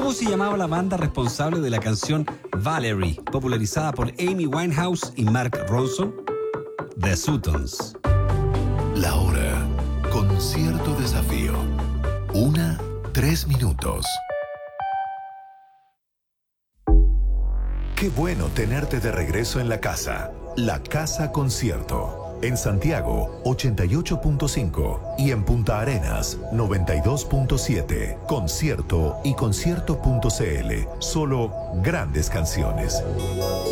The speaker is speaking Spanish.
¿Cómo se llamaba la banda responsable de la canción Valerie, popularizada por Amy Winehouse y Mark Ronson? The Sutons. La hora con cierto desafío. 1:03. Qué bueno tenerte de regreso en la casa. La Casa Concierto. En Santiago, 88.5 y en Punta Arenas, 92.7. Concierto y concierto.cl. Solo grandes canciones.